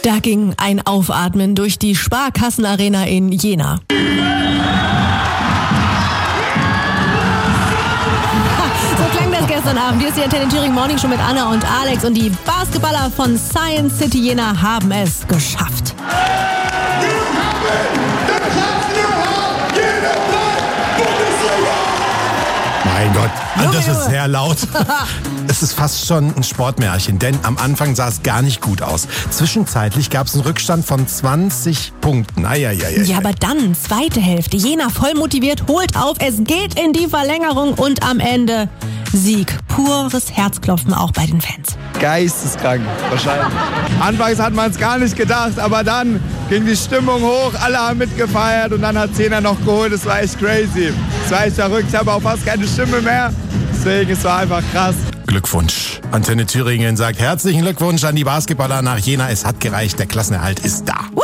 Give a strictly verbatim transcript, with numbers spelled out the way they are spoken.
Da ging ein Aufatmen durch die Sparkassenarena in Jena. So klang das gestern Abend. Hier ist die Antenne Thüringen Morning Show mit Anna und Alex und die Basketballer von Science City Jena haben es geschafft. Mein Gott, Junge, das ist Junge. sehr laut. Es ist fast schon ein Sportmärchen, denn am Anfang sah es gar nicht gut aus. Zwischenzeitlich gab es einen Rückstand von zwanzig Punkten. Eieiei. Ja, aber dann, zweite Hälfte. Jena voll motiviert, holt auf, es geht in die Verlängerung und am Ende Sieg. Pures Herzklopfen auch bei den Fans. Geisteskrank, wahrscheinlich. Anfangs hat man es gar nicht gedacht, aber dann ging die Stimmung hoch, alle haben mitgefeiert und dann hat Zehner noch geholt. Es war echt crazy. Es war echt verrückt, ich habe auch fast keine Stimme mehr. Deswegen, es war einfach krass. Glückwunsch. Antenne Thüringen sagt herzlichen Glückwunsch an die Basketballer nach Jena. Es hat gereicht, der Klassenerhalt ist da.